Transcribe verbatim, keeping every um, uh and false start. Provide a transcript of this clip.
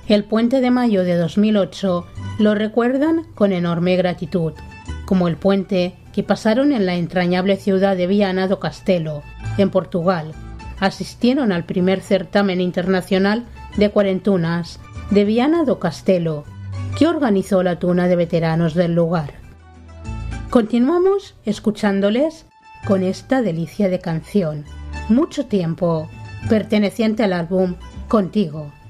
El puente de mayo de dos mil ocho lo recuerdan con enorme gratitud, como el puente que pasaron en la entrañable ciudad de Viana do Castelo, en Portugal. Asistieron al primer certamen internacional de cuarentunas de Viana do Castelo, que organizó la Tuna de veteranos del lugar. Continuamos escuchándoles con esta delicia de canción, Mucho tiempo, perteneciente al álbum Contigo.